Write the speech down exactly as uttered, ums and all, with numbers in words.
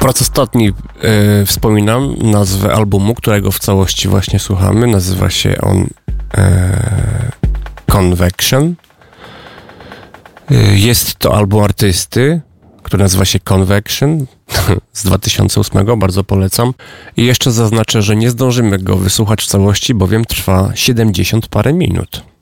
Po raz ostatni e, wspominam nazwę albumu, którego w całości właśnie słuchamy. Nazywa się on e, Convection. E, jest to album artysty, który nazywa się Convection z dwa tysiące ósmego, bardzo polecam. I jeszcze zaznaczę, że nie zdążymy go wysłuchać w całości, bowiem trwa siedemdziesiąt parę minut.